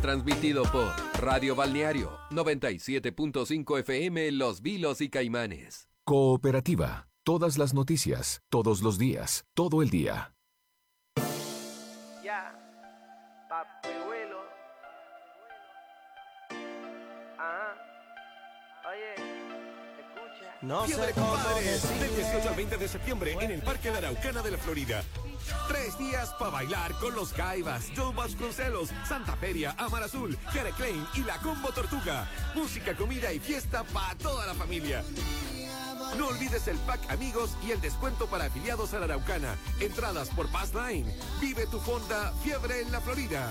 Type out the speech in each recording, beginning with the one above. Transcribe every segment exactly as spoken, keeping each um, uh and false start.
Transmitido por Radio Balneario noventa y siete punto cinco F M Los Vilos y Caimanes. Cooperativa. Todas las noticias, todos los días, todo el día. Ya, papihuelo. Ajá. Oye, escucha. No sé cómo decir. Del dieciocho al veinte de septiembre en el Parque de Araucana de la Florida. Tres días para bailar con los Jaivas, Joe Vasconcelos, Santa Feria, Amar Azul, Jere Klein y la Combo Tortuga. Música, comida y fiesta para toda la familia. No olvides el pack amigos y el descuento para afiliados a la Araucana. Entradas por Passline. Vive tu fonda Fiebre en la Florida.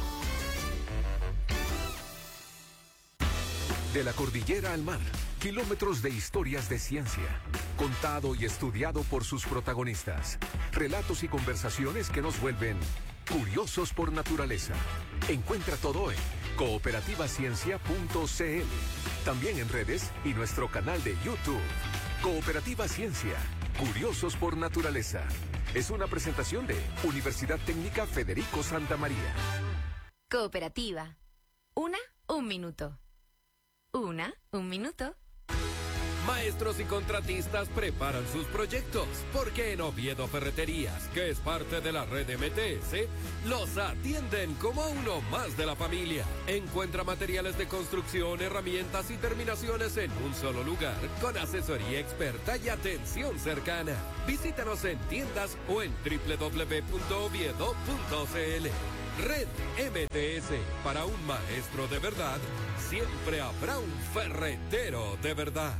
De la cordillera al mar, kilómetros de historias de ciencia, contado y estudiado por sus protagonistas. Relatos y conversaciones que nos vuelven curiosos por naturaleza. Encuentra todo en cooperativa ciencia punto c l. También en redes y nuestro canal de YouTube. Cooperativa Ciencia, curiosos por naturaleza. Es una presentación de Universidad Técnica Federico Santa María. Cooperativa. Una, un minuto. Una, un minuto. Maestros y contratistas preparan sus proyectos, porque en Oviedo Ferreterías, que es parte de la red M T S, los atienden como a uno más de la familia. Encuentra materiales de construcción, herramientas y terminaciones en un solo lugar, con asesoría experta y atención cercana. Visítanos en tiendas o en doble u doble u doble u punto oviedo punto c l. Red M T S, para un maestro de verdad, siempre habrá un ferretero de verdad.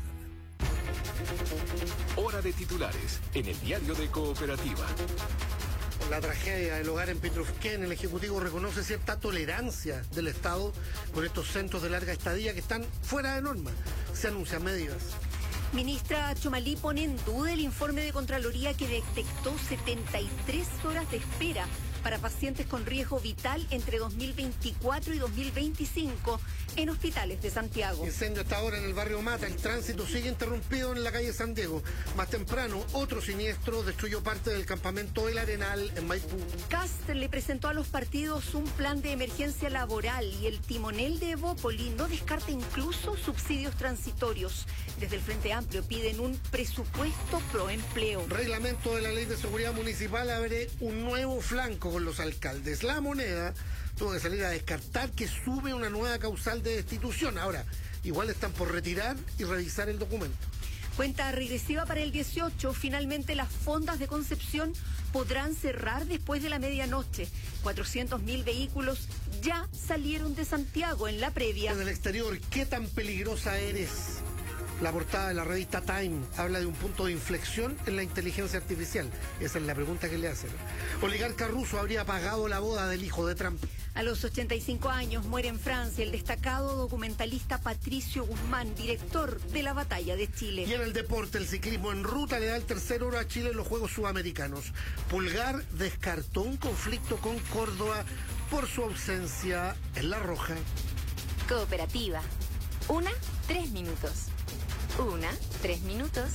Hora de titulares en el diario de Cooperativa. La tragedia del hogar en Petrofquén, el Ejecutivo reconoce cierta tolerancia del Estado por estos centros de larga estadía que están fuera de norma. Se anuncian medidas. Ministra Chomalí pone en duda el informe de Contraloría que detectó setenta y tres horas de espera para pacientes con riesgo vital entre dos mil veinticuatro y dos mil veinticinco en hospitales de Santiago. Incendio hasta ahora en el barrio Mata. El tránsito sigue interrumpido en la calle San Diego. Más temprano, otro siniestro destruyó parte del campamento El Arenal en Maipú. Cast le presentó a los partidos un plan de emergencia laboral y el timonel de Evópoli no descarta incluso subsidios transitorios. Desde el Frente Amplio piden un presupuesto pro empleo. Reglamento de la Ley de Seguridad Municipal abre un nuevo flanco con los alcaldes. La Moneda tuvo que salir a descartar que sube una nueva causal de destitución. Ahora, igual están por retirar y revisar el documento. Cuenta regresiva para el dieciocho. Finalmente las fondas de Concepción podrán cerrar después de la medianoche. cuatrocientos mil vehículos ya salieron de Santiago en la previa. En el exterior, ¿qué tan peligrosa eres? La portada de la revista Time habla de un punto de inflexión en la inteligencia artificial. Esa es la pregunta que le hacen. Oligarca ruso habría pagado la boda del hijo de Trump. A los ochenta y cinco años muere en Francia el destacado documentalista Patricio Guzmán, director de la Batalla de Chile. Y en el deporte, el ciclismo en ruta le da el tercer oro a Chile en los Juegos Sudamericanos. Pulgar descartó un conflicto con Córdoba por su ausencia en La Roja. Cooperativa. Una, tres minutos. Una, tres minutos.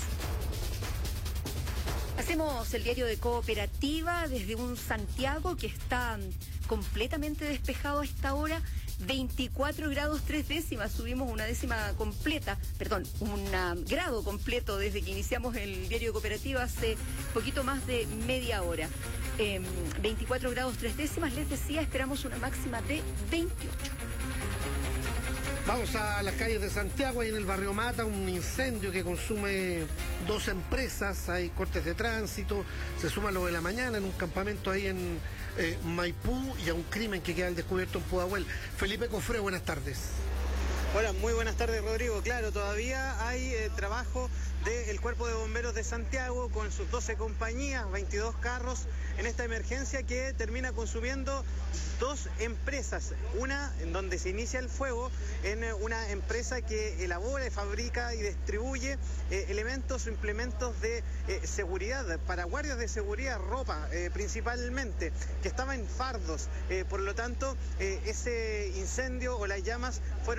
Hacemos el diario de Cooperativa desde un Santiago que está completamente despejado a esta hora. veinticuatro grados tres décimas, subimos una décima completa, perdón, un grado completo desde que iniciamos el diario de Cooperativa hace poquito más de media hora. Eh, veinticuatro grados tres décimas, les decía, esperamos una máxima de veintiocho. Vamos a las calles de Santiago, ahí en el barrio Mata, un incendio que consume dos empresas, hay cortes de tránsito, se suma lo de la mañana en un campamento ahí en eh, Maipú y a un crimen que queda al descubierto en Pudahuel. Felipe Cofré, buenas tardes. Hola, muy buenas tardes, Rodrigo. Claro, todavía hay eh, trabajo del Cuerpo de Bomberos de Santiago con sus doce compañías, veintidós carros en esta emergencia que termina consumiendo dos empresas. Una en donde se inicia el fuego en una empresa que elabora, fabrica y distribuye eh, elementos o implementos de eh, seguridad para guardias de seguridad, ropa eh, principalmente, que estaba en fardos. Eh, por lo tanto, eh, ese incendio o las llamas fueron bastante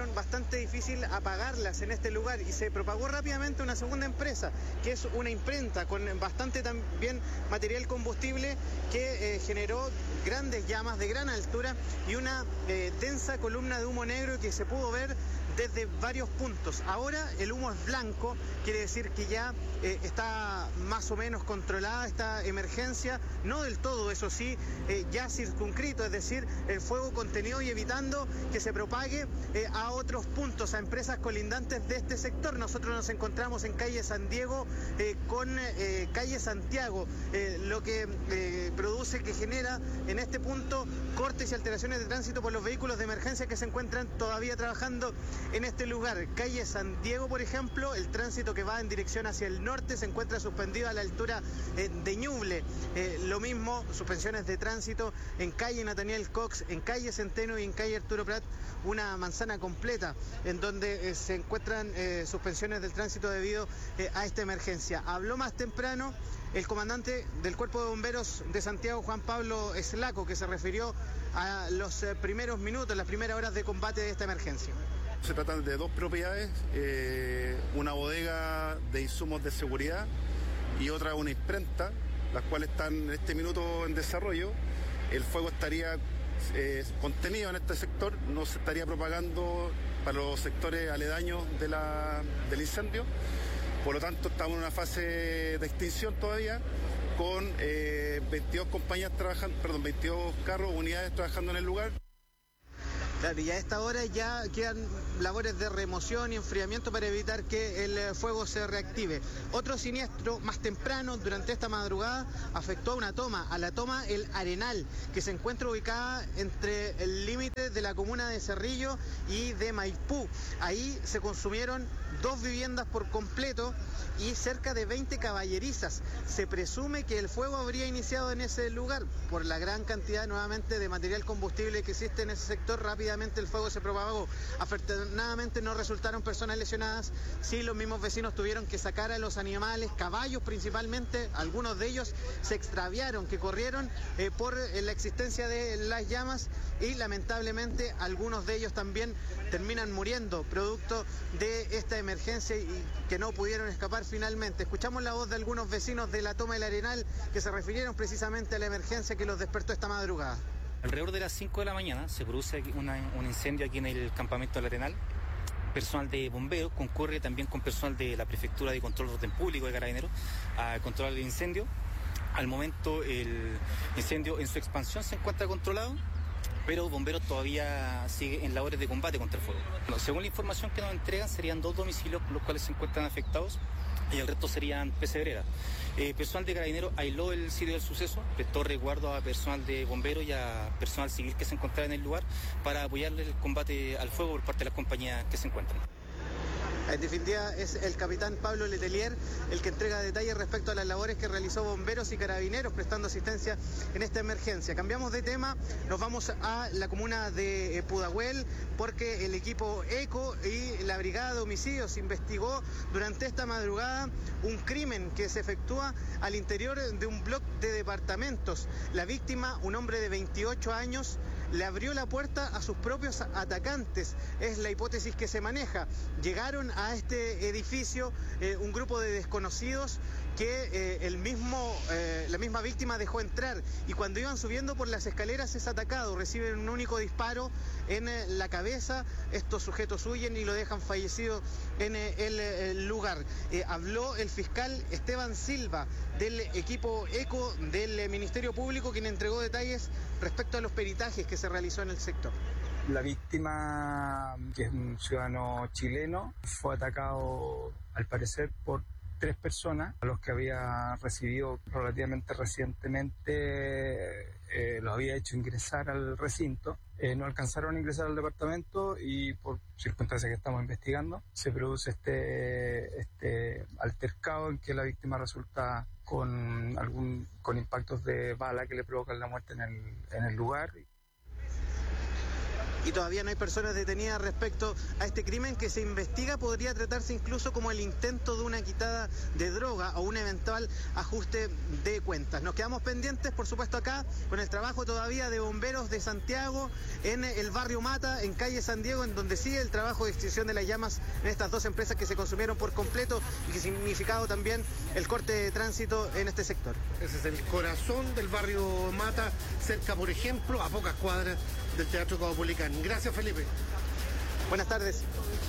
bastante difícil apagarlas en este lugar y se propagó rápidamente una segunda empresa, que es una imprenta con bastante también material combustible que eh, generó grandes llamas de gran altura y una eh, densa columna de humo negro que se pudo ver desde varios puntos. Ahora el humo es blanco, quiere decir que ya eh, está más o menos controlada esta emergencia, no del todo, eso sí, eh, ya circunscrito, es decir, el fuego contenido y evitando que se propague eh, a otros puntos, a empresas colindantes de este sector. Nosotros nos encontramos en calle San Diego eh, con eh, calle Santiago, eh, lo que eh, produce, que genera en este punto cortes y alteraciones de tránsito por los vehículos de emergencia que se encuentran todavía trabajando en este lugar. Calle San Diego, por ejemplo, el tránsito que va en dirección hacia el norte se encuentra suspendido a la altura eh, de Ñuble. Eh, lo mismo, suspensiones de tránsito en calle Nathaniel Cox, en calle Centeno y en calle Arturo Prat, una manzana completa en donde eh, se encuentran eh, suspensiones del tránsito debido eh, a esta emergencia. Habló más temprano el comandante del Cuerpo de Bomberos de Santiago, Juan Pablo Eslaco, que se refirió a los eh, primeros minutos, las primeras horas de combate de esta emergencia. Se tratan de dos propiedades, eh, una bodega de insumos de seguridad y otra una imprenta, las cuales están en este minuto en desarrollo. El fuego estaría eh, contenido en este sector, no se estaría propagando para los sectores aledaños de la, del incendio. Por lo tanto, estamos en una fase de extinción todavía, con eh, veintidós compañías trabajando, perdón, veintidós carros, unidades trabajando en el lugar. Claro, y a esta hora ya quedan labores de remoción y enfriamiento para evitar que el fuego se reactive. Otro siniestro más temprano durante esta madrugada afectó a una toma, a la toma El Arenal, que se encuentra ubicada entre el límite de la comuna de Cerrillo y de Maipú. Ahí se consumieron dos viviendas por completo y cerca de veinte caballerizas. Se presume que el fuego habría iniciado en ese lugar por la gran cantidad nuevamente de material combustible que existe en ese sector. Rápidamente el fuego se propagó. Afortunadamente no resultaron personas lesionadas. Sí, los mismos vecinos tuvieron que sacar a los animales, caballos principalmente, algunos de ellos se extraviaron, que corrieron eh, por eh, la existencia de las llamas, y lamentablemente algunos de ellos también terminan muriendo producto de esta emergencia y que no pudieron escapar finalmente. Escuchamos la voz de algunos vecinos de la toma del Arenal que se refirieron precisamente a la emergencia que los despertó esta madrugada. Alrededor de las cinco de la mañana se produce una, un incendio aquí en el campamento del Arenal. Personal de bomberos concurre también con personal de la Prefectura de Control de Orden Público de Carabineros a controlar el incendio. Al momento el incendio en su expansión se encuentra controlado, pero bomberos todavía sigue en labores de combate contra el fuego. Bueno, según la información que nos entregan, serían dos domicilios los cuales se encuentran afectados y el resto serían pesebreras. Eh, personal de Carabineros aisló el sitio del suceso, prestó resguardo a personal de bomberos y a personal civil que se encontraba en el lugar para apoyarle el combate al fuego por parte de las compañías que se encuentran. En definitiva, es el capitán Pablo Letelier el que entrega detalles respecto a las labores que realizó bomberos y carabineros prestando asistencia en esta emergencia. Cambiamos de tema, nos vamos a la comuna de Pudahuel, porque el equipo ECO y la Brigada de Homicidios investigó durante esta madrugada un crimen que se efectúa al interior de un bloque de departamentos. La víctima, un hombre de veintiocho años, le abrió la puerta a sus propios atacantes, es la hipótesis que se maneja. Llegaron a este edificio eh, un grupo de desconocidos que eh, el mismo, eh, la misma víctima dejó entrar, y cuando iban subiendo por las escaleras es atacado, reciben un único disparo en eh, la cabeza. Estos sujetos huyen y lo dejan fallecido en eh, el, el lugar. Eh, habló el fiscal Esteban Silva del equipo ECO del eh, Ministerio Público, quien entregó detalles respecto a los peritajes que se realizó en el sector. La víctima, que es un ciudadano chileno, fue atacado al parecer por tres personas, a los que había recibido relativamente recientemente, eh, los había hecho ingresar al recinto. Eh, no alcanzaron a ingresar al departamento y por circunstancias que estamos investigando se produce este, este altercado en que la víctima resulta con, algún, con impactos de bala que le provocan la muerte en el, en el lugar. y todavía no hay personas detenidas respecto a este crimen que se investiga. Podría tratarse incluso como el intento de una quitada de droga o un eventual ajuste de cuentas. Nos quedamos pendientes, por supuesto, acá con el trabajo todavía de bomberos de Santiago en el barrio Mata, en calle San Diego, en donde sigue el trabajo de extinción de las llamas en estas dos empresas que se consumieron por completo y que significado también el corte de tránsito en este sector. Ese es el corazón del barrio Mata, cerca, por ejemplo, a pocas cuadras del Teatro Caupolicán. Gracias, Felipe. Buenas tardes.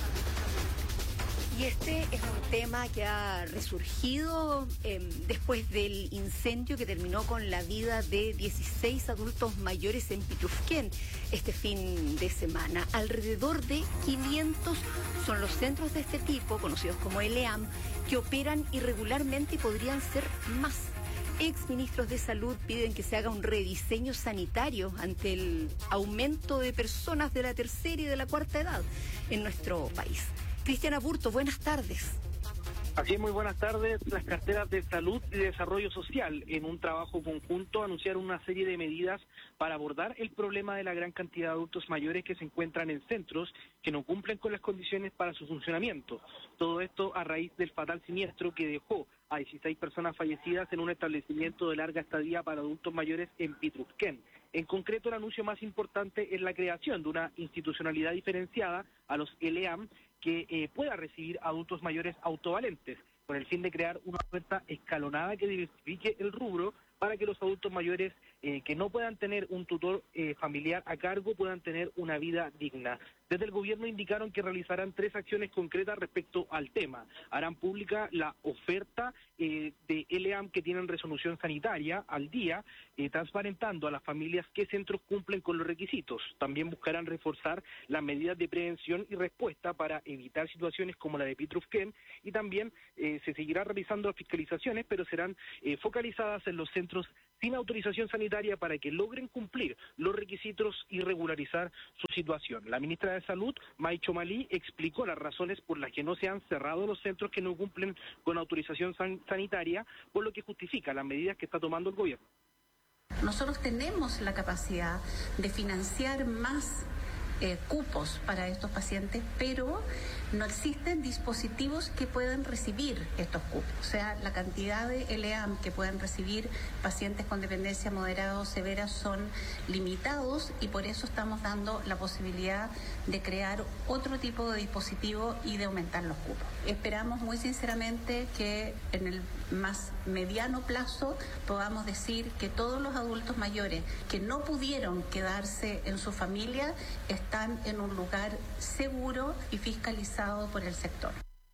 Y este es un tema que ha resurgido eh, después del incendio que terminó con la vida de dieciséis adultos mayores en Pitrufquén este fin de semana. Alrededor de quinientos son los centros de este tipo, conocidos como L E A M, que operan irregularmente y podrían ser más. Exministros de Salud piden que se haga un rediseño sanitario ante el aumento de personas de la tercera y de la cuarta edad en nuestro país. Cristiana Burto, buenas tardes. Así es, muy buenas tardes. Las carteras de salud y desarrollo social, en un trabajo conjunto, anunciaron una serie de medidas para abordar el problema de la gran cantidad de adultos mayores que se encuentran en centros que no cumplen con las condiciones para su funcionamiento. Todo esto a raíz del fatal siniestro que dejó a dieciséis personas fallecidas en un establecimiento de larga estadía para adultos mayores en Pitrufquén. En concreto, el anuncio más importante es la creación de una institucionalidad diferenciada a los L E A M que eh, pueda recibir adultos mayores autovalentes, con el fin de crear una oferta escalonada que diversifique el rubro para que los adultos mayores eh, que no puedan tener un tutor eh, familiar a cargo puedan tener una vida digna. Desde el gobierno indicaron que realizarán tres acciones concretas respecto al tema. Harán pública la oferta eh, de L E A M que tienen resolución sanitaria al día, eh, transparentando a las familias qué centros cumplen con los requisitos. También buscarán reforzar las medidas de prevención y respuesta para evitar situaciones como la de Pitrufquén, y también eh, se seguirá realizando fiscalizaciones, pero serán eh, focalizadas en los centros sin autorización sanitaria para que logren cumplir los requisitos y regularizar su situación. La ministra de Salud, May Chomalí, explicó las razones por las que no se han cerrado los centros que no cumplen con autorización san- sanitaria, por lo que justifica las medidas que está tomando el gobierno. Nosotros tenemos la capacidad de financiar más eh, cupos para estos pacientes, pero no existen dispositivos que puedan recibir estos cupos. O sea, la cantidad de L E A M que puedan recibir pacientes con dependencia moderada o severa son limitados, y por eso estamos dando la posibilidad de crear otro tipo de dispositivo y de aumentar los cupos. Esperamos muy sinceramente que en el más mediano plazo podamos decir que todos los adultos mayores que no pudieron quedarse en su familia están en un lugar seguro y fiscalizado por el sector.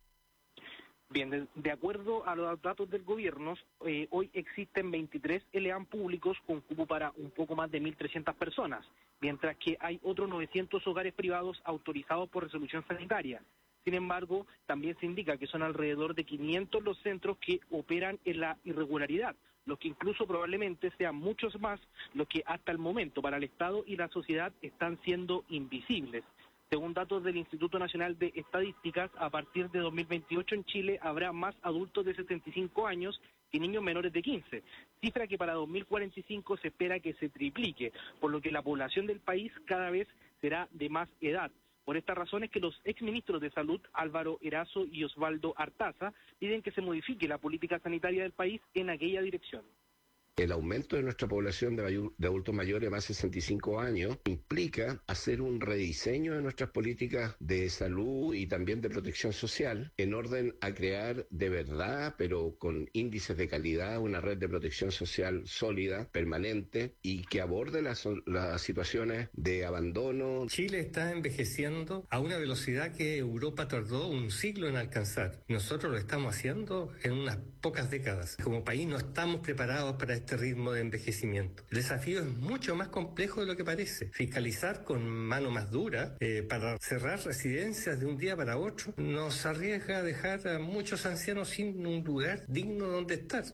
Bien, de, de acuerdo a los datos del gobierno, eh, hoy existen veintitrés L E A M públicos con cupo para un poco más de mil trescientas personas, mientras que hay otros novecientos hogares privados autorizados por resolución sanitaria. Sin embargo, también se indica que son alrededor de quinientos los centros que operan en la irregularidad, los que incluso probablemente sean muchos más los que hasta el momento para el Estado y la sociedad están siendo invisibles. Según datos del Instituto Nacional de Estadísticas, a partir de dos mil veintiocho en Chile habrá más adultos de setenta y cinco años que niños menores de quince, cifra que para dos mil cuarenta y cinco se espera que se triplique, por lo que la población del país cada vez será de más edad. Por estas razones que los exministros de Salud, Álvaro Erazo y Osvaldo Artaza, piden que se modifique la política sanitaria del país en aquella dirección. El aumento de nuestra población de, mayor, de adultos mayores de más de sesenta y cinco años implica hacer un rediseño de nuestras políticas de salud y también de protección social en orden a crear de verdad, pero con índices de calidad, una red de protección social sólida, permanente y que aborde las, las situaciones de abandono. Chile está envejeciendo a una velocidad que Europa tardó un siglo en alcanzar. Nosotros lo estamos haciendo en unas pocas décadas. Como país no estamos preparados para este ritmo de envejecimiento. El desafío es mucho más complejo de lo que parece. Fiscalizar con mano más dura eh, para cerrar residencias de un día para otro nos arriesga a dejar a muchos ancianos sin un lugar digno donde estar.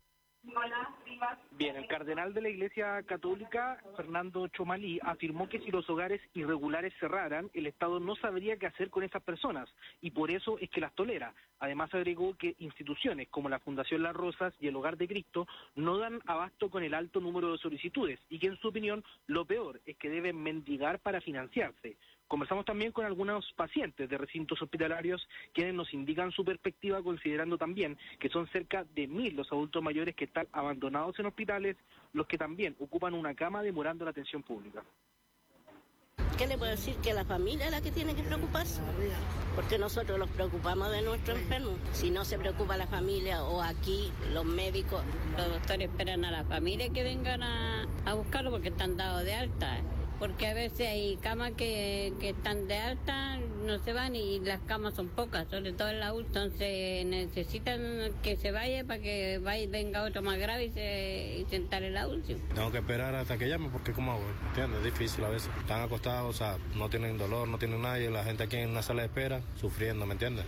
Bien, el cardenal de la Iglesia Católica, Fernando Chomalí, afirmó que si los hogares irregulares cerraran, el Estado no sabría qué hacer con esas personas, y por eso es que las tolera. Además agregó que instituciones como la Fundación Las Rosas y el Hogar de Cristo no dan abasto con el alto número de solicitudes, y que en su opinión lo peor es que deben mendigar para financiarse. Conversamos también con algunos pacientes de recintos hospitalarios quienes nos indican su perspectiva, considerando también que son cerca de mil los adultos mayores que están abandonados en hospitales, los que también ocupan una cama demorando la atención pública. ¿Qué le puedo decir? Que la familia es la que tiene que preocuparse, porque nosotros nos preocupamos de nuestro enfermo. Si no se preocupa la familia o aquí los médicos. Los doctores esperan a la familia que vengan a, a buscarlo porque están dados de alta. Porque a veces hay camas que, que están de alta, no se van y las camas son pocas, sobre todo en la U. Entonces necesitan que se vaya para que vaya, venga otro más grave y se y sentar en la U C I. Tengo que esperar hasta que llame porque ¿cómo hago? ¿Entiendes? Es difícil a veces. Están acostados, o sea, no tienen dolor, no tienen nadie, la gente aquí en una sala de espera sufriendo, ¿me entiendes?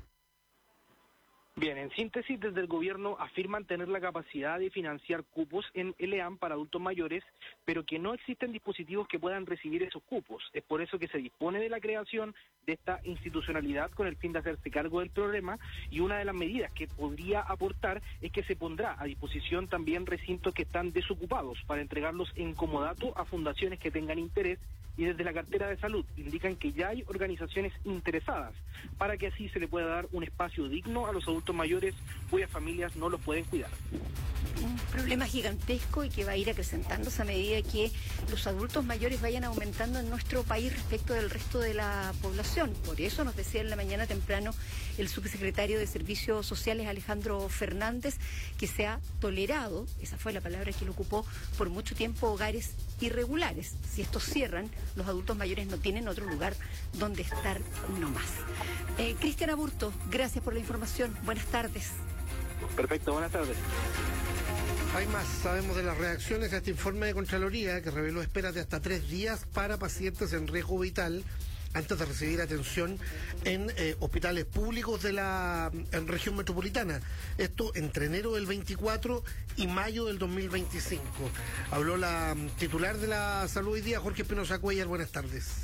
Bien, en síntesis, desde el gobierno afirman tener la capacidad de financiar cupos en el E A M para adultos mayores, pero que no existen dispositivos que puedan recibir esos cupos. Es por eso que se dispone de la creación de esta institucionalidad con el fin de hacerse cargo del problema, y una de las medidas que podría aportar es que se pondrá a disposición también recintos que están desocupados para entregarlos en comodato a fundaciones que tengan interés, y desde la cartera de salud indican que ya hay organizaciones interesadas para que así se le pueda dar un espacio digno a los adultos mayores cuyas familias no los pueden cuidar. Un problema gigantesco y que va a ir acrecentándose a medida que los adultos mayores vayan aumentando en nuestro país respecto del resto de la población. Por eso nos decía en la mañana temprano el subsecretario de Servicios Sociales, Alejandro Fernández, que se ha tolerado, esa fue la palabra que él ocupó, por mucho tiempo hogares irregulares. Si estos cierran, los adultos mayores no tienen otro lugar donde estar nomás. Eh, Cristian Aburto, gracias por la información. Buenas tardes. Perfecto, buenas tardes. Hay más, sabemos de las reacciones a este informe de Contraloría que reveló esperas de hasta tres días para pacientes en riesgo vital antes de recibir atención en eh, hospitales públicos de la en región metropolitana. Esto entre enero del veinticuatro y mayo del dos mil veinticinco. Habló la titular de la salud hoy día, Jorge Espinosa Cuellar. Buenas tardes.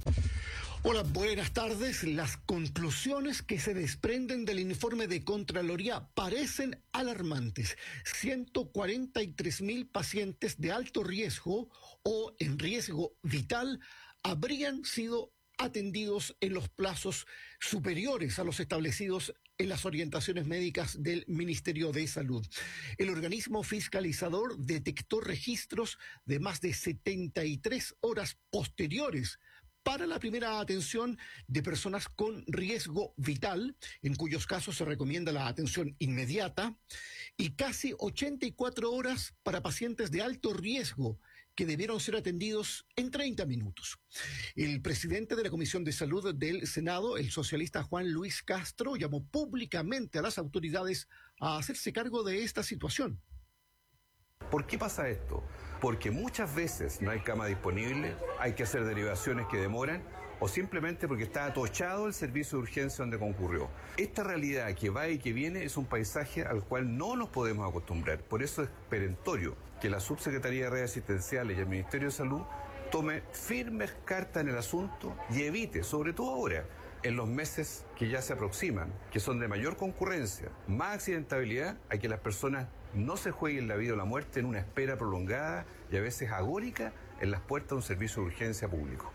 Hola, buenas tardes. Las conclusiones que se desprenden del informe de Contraloría parecen alarmantes. ciento cuarenta y tres mil pacientes de alto riesgo o en riesgo vital habrían sido atendidos en los plazos superiores a los establecidos en las orientaciones médicas del Ministerio de Salud. El organismo fiscalizador detectó registros de más de setenta y tres horas posteriores para la primera atención de personas con riesgo vital, en cuyos casos se recomienda la atención inmediata, y casi ochenta y cuatro horas para pacientes de alto riesgo, que debieron ser atendidos en treinta minutos. El presidente de la Comisión de Salud del Senado, el socialista Juan Luis Castro, llamó públicamente a las autoridades a hacerse cargo de esta situación. ¿Por qué pasa esto? Porque muchas veces no hay cama disponible, hay que hacer derivaciones que demoran, o simplemente porque está atochado el servicio de urgencia donde concurrió. Esta realidad que va y que viene es un paisaje al cual no nos podemos acostumbrar. Por eso es perentorio que la Subsecretaría de Redes Asistenciales y el Ministerio de Salud tome firmes cartas en el asunto y evite, sobre todo ahora, en los meses que ya se aproximan, que son de mayor concurrencia, más accidentabilidad, a que las personas no se jueguen la vida o la muerte en una espera prolongada y a veces agónica en las puertas de un servicio de urgencia público.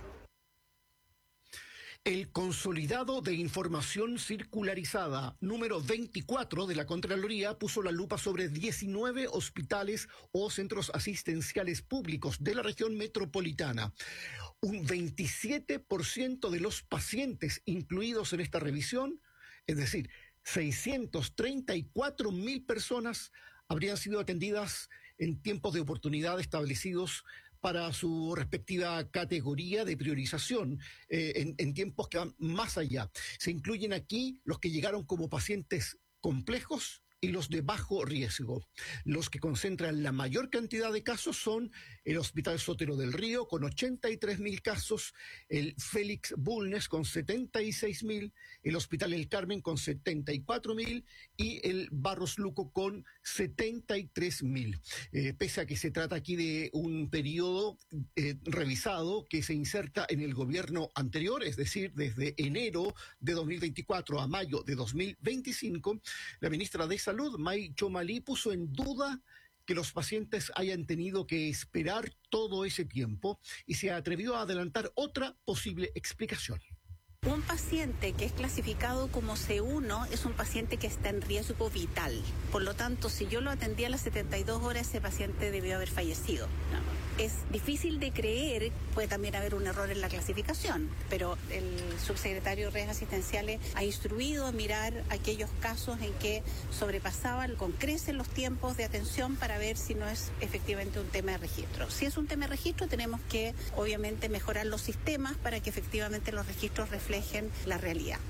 El consolidado de información circularizada número veinticuatro de la Contraloría puso la lupa sobre diecinueve hospitales o centros asistenciales públicos de la región metropolitana. Un veintisiete por ciento de los pacientes incluidos en esta revisión, es decir, seiscientos treinta y cuatro mil personas, habrían sido atendidas en tiempos de oportunidad establecidos para su respectiva categoría de priorización, eh, en, en tiempos que van más allá. Se incluyen aquí los que llegaron como pacientes complejos y los de bajo riesgo. Los que concentran la mayor cantidad de casos son el Hospital Sotero del Río, con ochenta y tres mil casos, el Félix Bulnes, con setenta y seis mil, el Hospital El Carmen, con setenta y cuatro mil, y el Barros Luco, con setenta y tres mil. Eh, pese a que se trata aquí de un periodo eh, revisado que se inserta en el gobierno anterior, es decir, desde enero de dos mil veinticuatro a mayo de dos mil veinticinco, la ministra de Salud, May Chomalí, puso en duda que los pacientes hayan tenido que esperar todo ese tiempo y se atrevió a adelantar otra posible explicación. Un paciente que es clasificado como C uno es un paciente que está en riesgo vital. Por lo tanto, si yo lo atendí a las setenta y dos horas, ese paciente debió haber fallecido. No. Es difícil de creer, puede también haber un error en la clasificación, pero el subsecretario de Redes Asistenciales ha instruido a mirar aquellos casos en que sobrepasaban con creces los tiempos de atención para ver si no es efectivamente un tema de registro. Si es un tema de registro, tenemos que obviamente mejorar los sistemas para que efectivamente los registros reflejen la realidad.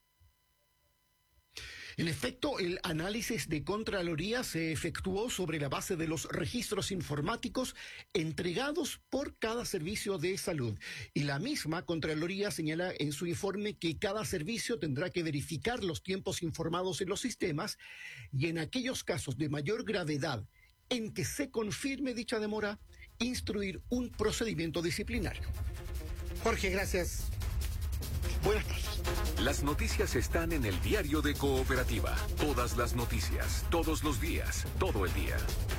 En efecto, el análisis de Contraloría se efectuó sobre la base de los registros informáticos entregados por cada servicio de salud. Y la misma Contraloría señala en su informe que cada servicio tendrá que verificar los tiempos informados en los sistemas y en aquellos casos de mayor gravedad en que se confirme dicha demora, instruir un procedimiento disciplinario. Jorge, gracias. Buenas tardes. Las noticias están en el diario de Cooperativa. Todas las noticias, todos los días, todo el día.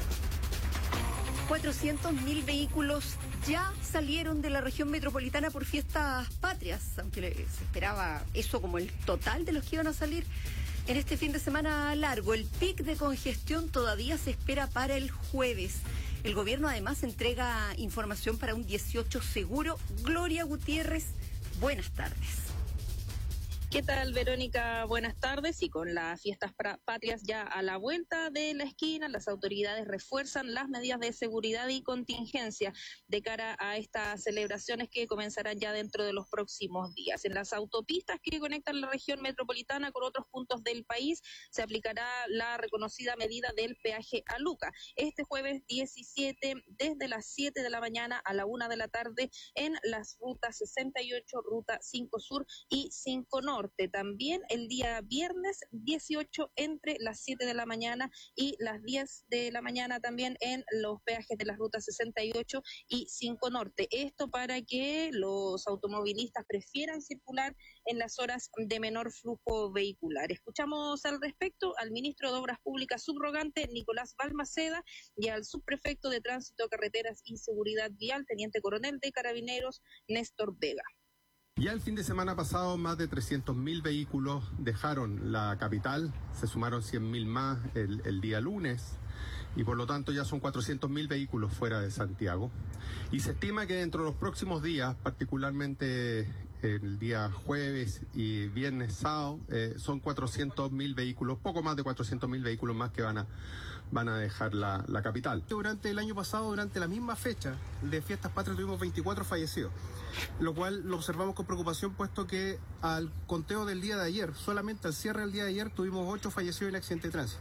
cuatrocientos mil vehículos ya salieron de la región metropolitana por fiestas patrias, aunque se esperaba eso como el total de los que iban a salir en este fin de semana largo. El pic de congestión todavía se espera para el jueves. El gobierno además entrega información para un dieciocho seguro. Gloria Gutiérrez, buenas tardes. ¿Qué tal, Verónica? Buenas tardes. Y con las fiestas patrias ya a la vuelta de la esquina, las autoridades refuerzan las medidas de seguridad y contingencia de cara a estas celebraciones que comenzarán ya dentro de los próximos días. En las autopistas que conectan la región metropolitana con otros puntos del país se aplicará la reconocida medida del peaje a Luca. Este jueves diecisiete, desde las siete de la mañana a la una de la tarde en las rutas sesenta y ocho, Ruta cinco Sur y cinco Norte. También el día viernes dieciocho entre las siete de la mañana y las diez de la mañana también en los peajes de las rutas sesenta y ocho y cinco Norte. Esto para que los automovilistas prefieran circular en las horas de menor flujo vehicular. Escuchamos al respecto al ministro de Obras Públicas subrogante Nicolás Balmaceda y al subprefecto de Tránsito, Carreteras y Seguridad Vial, teniente coronel de Carabineros, Néstor Vega. Ya el fin de semana pasado, más de trescientos mil vehículos dejaron la capital, se sumaron cien mil más el, el día lunes, y por lo tanto ya son cuatrocientos mil vehículos fuera de Santiago. Y se estima que dentro de los próximos días, particularmente el día jueves y viernes, sábado, eh, son cuatrocientos mil vehículos, poco más de cuatrocientos mil vehículos más que van a van a dejar la, la capital. Durante el año pasado, durante la misma fecha de Fiestas Patrias, tuvimos veinticuatro fallecidos, lo cual lo observamos con preocupación, puesto que al conteo del día de ayer, solamente al cierre del día de ayer, tuvimos ocho fallecidos en accidente de tránsito.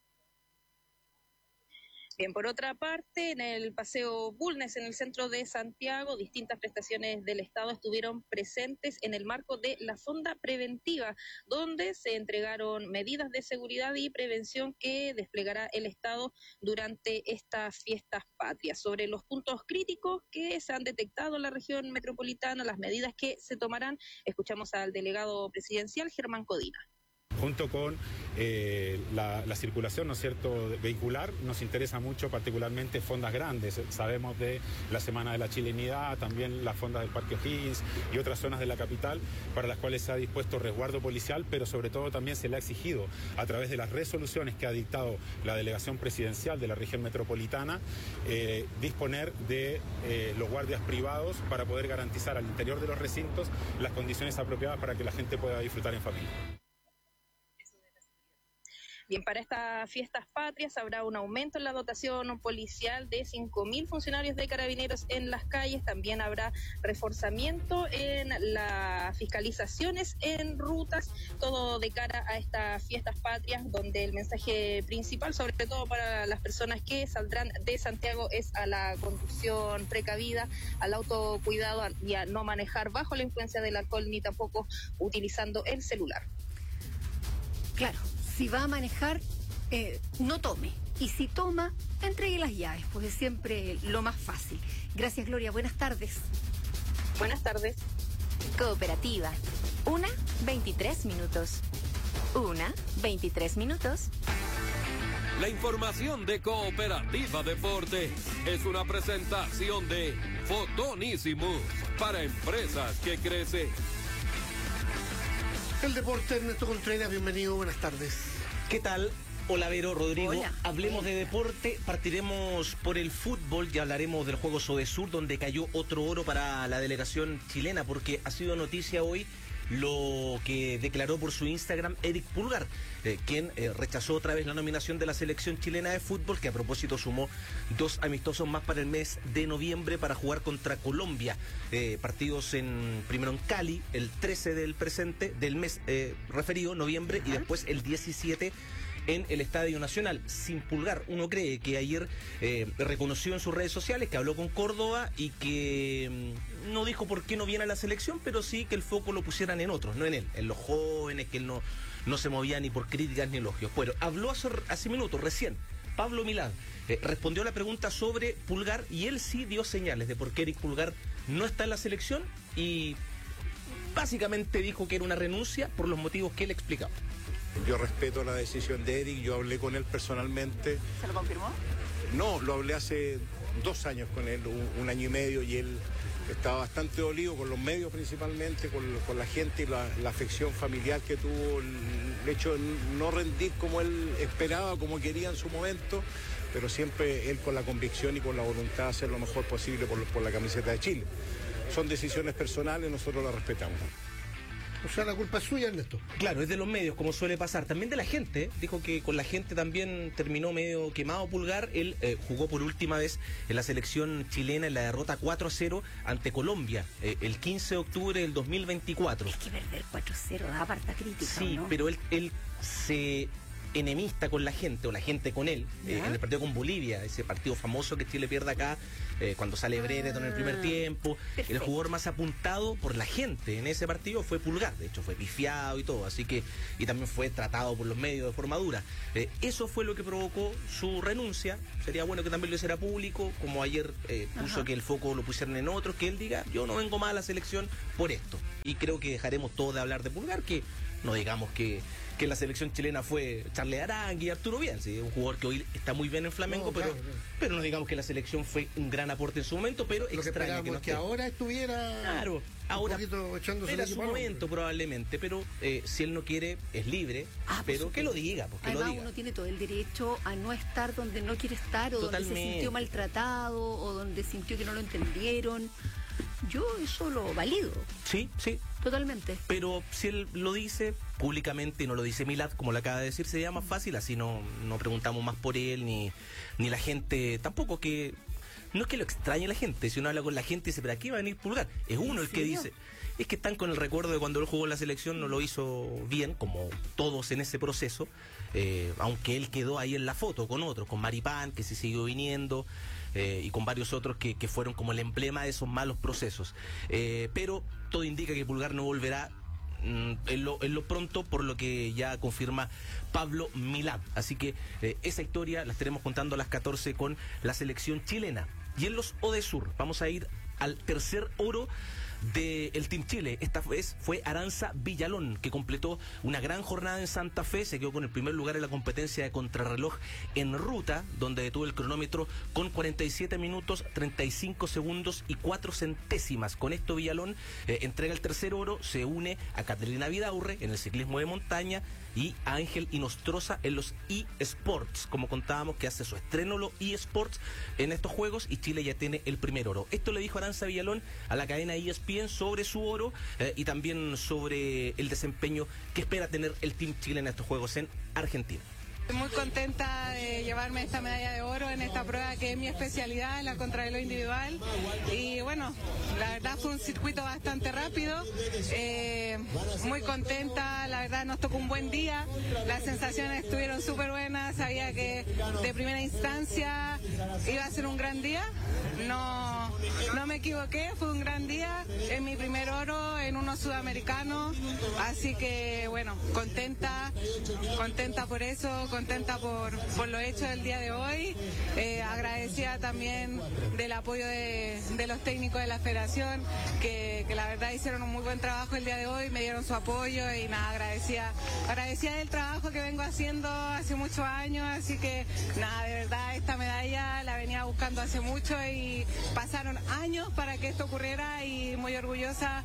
Bien, por otra parte, en el Paseo Bulnes, en el centro de Santiago, distintas prestaciones del Estado estuvieron presentes en el marco de la Fonda Preventiva, donde se entregaron medidas de seguridad y prevención que desplegará el Estado durante estas fiestas patrias. Sobre los puntos críticos que se han detectado en la región metropolitana, las medidas que se tomarán, escuchamos al delegado presidencial, Germán Codina. Junto con eh, la, la circulación, ¿no es cierto?, vehicular, nos interesa mucho particularmente fondas grandes. Sabemos de la Semana de la Chilenidad, también las fondas del Parque O'Higgins y otras zonas de la capital, para las cuales se ha dispuesto resguardo policial, pero sobre todo también se le ha exigido, a través de las resoluciones que ha dictado la delegación presidencial de la región metropolitana, eh, disponer de eh, los guardias privados para poder garantizar al interior de los recintos las condiciones apropiadas para que la gente pueda disfrutar en familia. Bien, para estas fiestas patrias habrá un aumento en la dotación policial de cinco mil funcionarios de Carabineros en las calles. También habrá reforzamiento en las fiscalizaciones en rutas, todo de cara a estas fiestas patrias, donde el mensaje principal, sobre todo para las personas que saldrán de Santiago, es a la conducción precavida, al autocuidado y a no manejar bajo la influencia del alcohol ni tampoco utilizando el celular. Claro. Si va a manejar, eh, no tome. Y si toma, entregue las llaves, pues es siempre lo más fácil. Gracias, Gloria. Buenas tardes. Buenas tardes. Cooperativa. Una, veintitrés minutos. Una, veintitrés minutos. La información de Cooperativa Deportes es una presentación de Fotonísimos para empresas que crecen. El deporte, Ernesto Contreras, bienvenido, buenas tardes. ¿Qué tal? Hola Vero, Rodrigo. Hola. Hablemos de deporte, partiremos por el fútbol y hablaremos del juego Sodesur, donde cayó otro oro para la delegación chilena, porque ha sido noticia hoy lo que declaró por su Instagram Eric Pulgar, eh, quien eh, rechazó otra vez la nominación de la selección chilena de fútbol, que a propósito sumó dos amistosos más para el mes de noviembre para jugar contra Colombia, eh, partidos en primero en Cali, el trece del presente, del mes eh, referido, noviembre, uh-huh. y después el diecisiete en el Estadio Nacional. Sin Pulgar, uno cree que ayer eh, reconoció en sus redes sociales que habló con Córdoba y que mm, no dijo por qué no viene a la selección, pero sí que el foco lo pusieran en otros, no en él, en los jóvenes, que él no, no se movía ni por críticas ni elogios. Bueno, habló hace, hace minutos, recién, Pablo Milad, eh, respondió a la pregunta sobre Pulgar y él sí dio señales de por qué Eric Pulgar no está en la selección y básicamente dijo que era una renuncia por los motivos que él explicaba. Yo respeto la decisión de Eric, yo hablé con él personalmente. ¿Se lo confirmó? No, lo hablé hace dos años con él, un, un año y medio, y él estaba bastante dolido con los medios principalmente, con, con la gente y la, la afección familiar que tuvo, el, el hecho de no rendir como él esperaba, como quería en su momento, pero siempre él con la convicción y con la voluntad de hacer lo mejor posible por, por la camiseta de Chile. Son decisiones personales, nosotros las respetamos. O sea, la culpa es suya, Ernesto. Claro, es de los medios, como suele pasar. También de la gente. Dijo que con la gente también terminó medio quemado Pulgar. Él eh, jugó por última vez en la selección chilena en la derrota cuatro a cero ante Colombia eh, el quince de octubre del dos mil veinticuatro. Es que perder cuatro a cero da aparta crítica, Sí, ¿no? pero él, él se enemista con la gente, o la gente con él, eh, en el partido con Bolivia, ese partido famoso que Chile pierde acá, eh, cuando sale Brereton en el primer tiempo. Perfecto. El jugador más apuntado por la gente en ese partido fue Pulgar, de hecho fue pifiado y todo, así que, y también fue tratado por los medios de forma dura. Eh, eso fue lo que provocó su renuncia. Sería bueno que también lo hiciera público, como ayer eh, puso Ajá. que el foco lo pusieran en otros, que él diga, yo no vengo más a la selección por esto. Y creo que dejaremos todos de hablar de Pulgar, que no digamos que que la selección chilena fue Charles Arangui y Arturo Bielsa, un jugador que hoy está muy bien en Flamengo, no, pero, claro, claro. pero no digamos que la selección fue un gran aporte en su momento, pero lo extraña que, que, no que ahora estuviera claro, ahora echándose era su momento probablemente, pero eh, si él no quiere, es libre, ah, pero que lo diga, porque además lo diga. Uno tiene todo el derecho a no estar donde no quiere estar, o Totalmente. Donde se sintió maltratado, o donde sintió que no lo entendieron. Yo eso lo valido. Sí, sí. Totalmente. Pero si él lo dice públicamente y no lo dice Milad, como lo acaba de decir, sería más fácil, así no, no preguntamos más por él, ni, ni la gente, tampoco que... No es que lo extrañe la gente, si uno habla con la gente y dice, ¿pero aquí va a venir Pulgar? Es uno el que dice... Es que están con el recuerdo de cuando él jugó en la selección, no lo hizo bien, como todos en ese proceso, eh, aunque él quedó ahí en la foto con otros, con Maripán, que se siguió viniendo, eh, y con varios otros que, que fueron como el emblema de esos malos procesos. Eh, pero todo indica que Pulgar no volverá mm, en, lo, en lo pronto, por lo que ya confirma Pablo Milad. Así que eh, esa historia la estaremos contando a las catorce con la selección chilena. Y en los Odesur vamos a ir al tercer oro del Team Chile. Esta vez fue Aranza Villalón, que completó una gran jornada en Santa Fe, se quedó con el primer lugar en la competencia de contrarreloj en ruta, donde detuvo el cronómetro con cuarenta y siete minutos, treinta y cinco segundos y cuatro centésimas. Con esto Villalón eh, entrega el tercer oro, se une a Catalina Vidaurre en el ciclismo de montaña y a Ángel Inostroza en los eSports, como contábamos, que hace su estreno los eSports en estos juegos, y Chile ya tiene el primer oro. Esto le dijo Aranza Villalón a la cadena E S P N sobre su oro eh, y también sobre el desempeño que espera tener el Team Chile en estos juegos en Argentina. Estoy muy contenta de llevarme esta medalla de oro en esta prueba que es mi especialidad, en la contrarreloj individual. Y bueno, la verdad fue un circuito bastante rápido, eh, muy contenta, la verdad nos tocó un buen día, las sensaciones estuvieron súper buenas, sabía que de primera instancia iba a ser un gran día, no, no me equivoqué, fue un gran día, es mi primer oro en uno sudamericano, así que bueno, contenta, contenta por eso, contenta por, por lo hecho del día de hoy, eh, agradecida también del apoyo de, de los técnicos de la federación, que, que la verdad hicieron un muy buen trabajo el día de hoy, me dieron su apoyo y nada, agradecida, agradecida del trabajo que vengo haciendo hace muchos años, así que nada, de verdad esta medalla la venía buscando hace mucho y pasaron años para que esto ocurriera y muy orgullosa.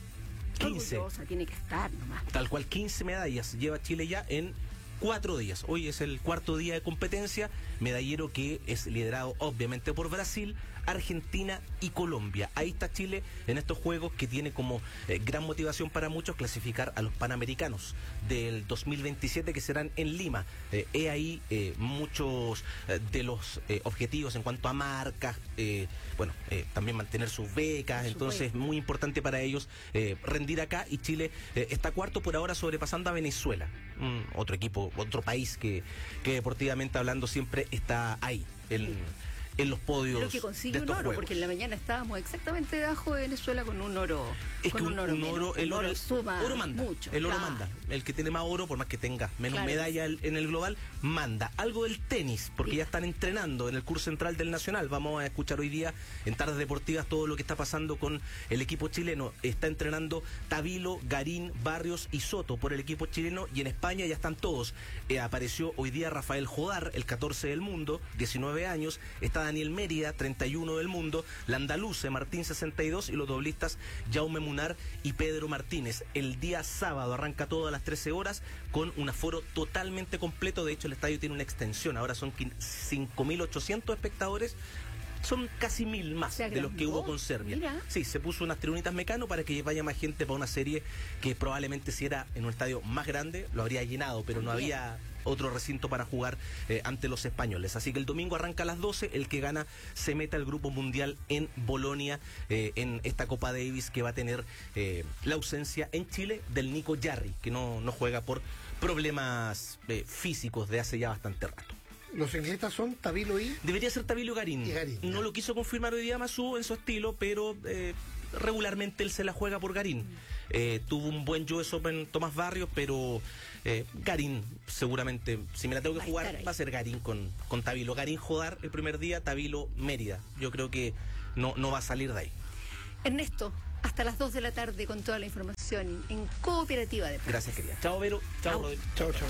quince. Orgullosa tiene que estar nomás. Tal cual, quince medallas lleva Chile ya en cuatro días. Hoy es el cuarto día de competencia, medallero que es liderado obviamente por Brasil, Argentina y Colombia. Ahí está Chile en estos juegos que tiene como eh, gran motivación para muchos clasificar a los Panamericanos del dos mil veintisiete que serán en Lima. Eh, he ahí eh, muchos eh, de los eh, objetivos en cuanto a marcas, eh, bueno, eh, también mantener sus becas, entonces muy importante para ellos eh, rendir acá y Chile eh, está cuarto por ahora sobrepasando a Venezuela, mm, otro equipo, otro país que, que deportivamente hablando siempre está ahí. El, en los podios Pero que consigue de un estos oro, juegos. porque en la mañana estábamos exactamente debajo de Venezuela con un oro. Es con que un, un oro, un oro, menos. el Un oro, suma oro manda, mucho. el oro Claro. manda. El que tiene más oro, por más que tenga menos Claro. medalla el- en el global, manda. Algo del tenis, porque Sí. ya están entrenando en el curso central del Nacional. Vamos a escuchar hoy día en Tardes Deportivas todo lo que está pasando con el equipo chileno. Está entrenando Tavilo, Garín, Barrios y Soto por el equipo chileno y en España ya están todos. Eh, apareció hoy día Rafael Jodar, el catorce del mundo, diecinueve años. Está Daniel Mérida, treinta y uno del mundo. La andaluce Martín, sesenta y dos y los doblistas Jaume Munar y Pedro Martínez. El día sábado arranca todo a las trece horas con un aforo totalmente completo. De hecho, el estadio tiene una extensión. Ahora son cinco mil ochocientos espectadores. Son casi mil más Se de los que agrandó, hubo con Serbia. mira. Sí, se puso unas tribunitas Mecano para que vaya más gente para una serie que probablemente si era en un estadio más grande lo habría llenado, pero no También. había otro recinto para jugar eh, ante los españoles. Así que el domingo arranca a las doce, el que gana se mete al Grupo Mundial en Bolonia, eh, en esta Copa Davis que va a tener eh, la ausencia en Chile del Nico Jarry, que no, no juega por problemas eh, físicos de hace ya bastante rato. Los ciclistas son Tavilo y... Debería ser Tavilo Garín. Y Garín, no lo quiso confirmar hoy día Masú en su estilo, pero eh, regularmente él se la juega por Garín. Eh, tuvo un buen U S Open Tomás Barrios, pero eh, Garín seguramente, si me la tengo que Va a jugar, estar ahí. va a ser Garín con, con Tavilo. Garín Jodar el primer día, Tavilo Mérida. Yo creo que no, no va a salir de ahí. Ernesto, hasta las dos de la tarde con toda la información en Cooperativa de Gracias, querida. Chao, Vero. Chao, Rodrigo. Chao, chao.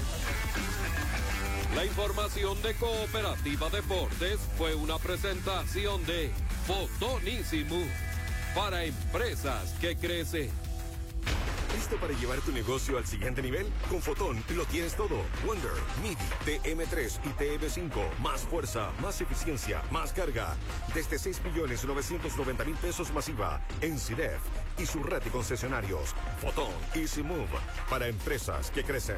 La información de Cooperativa Deportes fue una presentación de Fotonísimo para empresas que crecen. ¿Listo para llevar tu negocio al siguiente nivel? Con Fotón lo tienes todo. Wonder, MIDI, T M tres y T M cinco. Más fuerza, más eficiencia, más carga. Desde seis millones novecientos noventa mil pesos masiva en C I D E F y su red de concesionarios. Fotón Easy Move para empresas que crecen.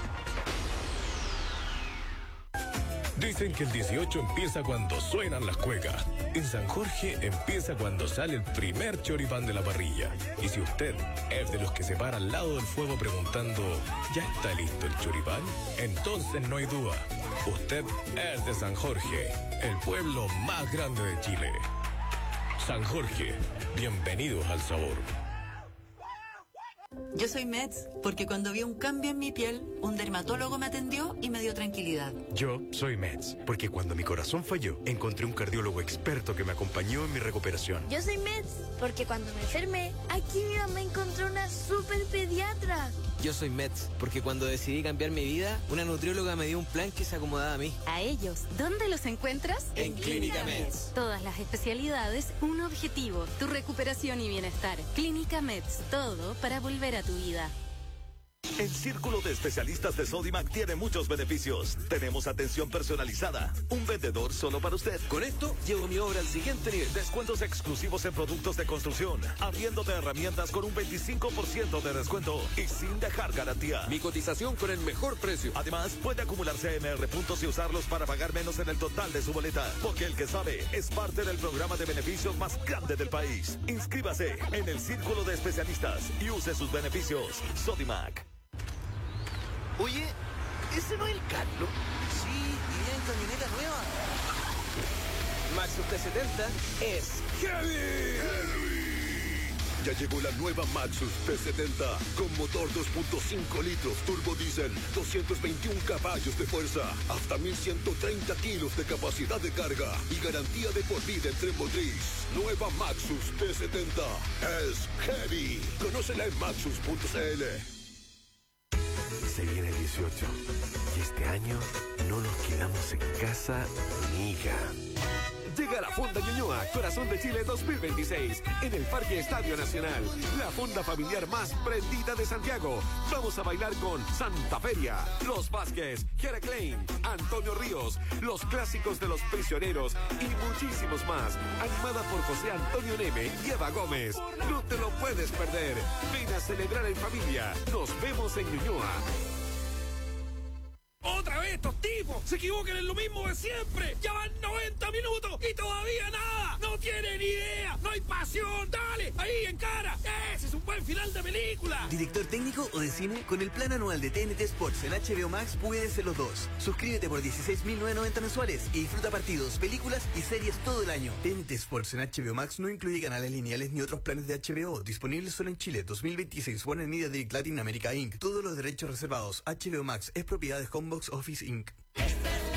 Dicen que el dieciocho empieza cuando suenan las cuecas. En San Jorge empieza cuando sale el primer choripán de la parrilla. Y si usted es de los que se para al lado del fuego preguntando, ¿ya está listo el choripán? Entonces no hay duda. Usted es de San Jorge, el pueblo más grande de Chile. San Jorge, bienvenidos al sabor. Yo soy Mets porque cuando vi un cambio en mi piel, un dermatólogo me atendió y me dio tranquilidad. Yo soy Mets porque cuando mi corazón falló, encontré un cardiólogo experto que me acompañó en mi recuperación. Yo soy Mets porque cuando me enfermé, aquí mi mamá encontró una super pediatra. Yo soy Mets porque cuando decidí cambiar mi vida, una nutrióloga me dio un plan que se acomodaba a mí. A ellos, ¿dónde los encuentras? En Clínica Mets. Todas las especialidades, un objetivo, tu recuperación y bienestar. Clínica Mets, todo para volver a tu vida. El Círculo de Especialistas de Sodimac tiene muchos beneficios. Tenemos atención personalizada, un vendedor solo para usted. Con esto llevo mi obra al siguiente nivel. Descuentos exclusivos en productos de construcción, abriéndote herramientas con un veinticinco por ciento de descuento y sin dejar garantía. Mi cotización con el mejor precio. Además, puede acumular C M R puntos y usarlos para pagar menos en el total de su boleta. Porque el que sabe es parte del programa de beneficios más grande del país. Inscríbase en el Círculo de Especialistas y use sus beneficios. Sodimac. Oye, ¿ese no es el Carlos? Sí, y en camioneta nueva. Max T setenta es heavy. Ya llegó la nueva Maxus T setenta con motor dos punto cinco litros turbo diésel, doscientos veintiún caballos de fuerza, hasta mil ciento treinta kilos de capacidad de carga y garantía de por vida en tren motriz. Nueva Maxus T setenta es heavy. Conócela en maxus punto c l. Se viene el dieciocho y este año no nos quedamos en casa, amiga. Llega la Fonda Ñuñoa, Corazón de Chile dos mil veintiséis, en el Parque Estadio Nacional. La fonda familiar más prendida de Santiago. Vamos a bailar con Santa Feria, Los Vázquez, Jera Klein, Antonio Ríos, los clásicos de Los Prisioneros y muchísimos más. Animada por José Antonio Neme y Eva Gómez. No te lo puedes perder. Ven a celebrar en familia. Nos vemos en Ñuñoa. ¡Otra vez estos tipos! ¡Se equivocan en lo mismo de siempre! ¡Ya van noventa minutos y todavía nada! ¡No tienen idea! ¡No hay pasión! ¡Dale! ¡Ahí, en cara! ¡Ese es un buen final de película! ¿Director técnico o de cine? Con el plan anual de T N T Sports en H B O Max puedes ser los dos. Suscríbete por dieciséis mil novecientos noventa mensuales y disfruta partidos, películas y series todo el año. T N T Sports en H B O Max no incluye canales lineales ni otros planes de H B O. Disponibles solo en Chile. dos mil veintiséis. Warner Media Direct Latin America incorporated. Todos los derechos reservados. H B O Max es propiedad de Homebox Office incorporated.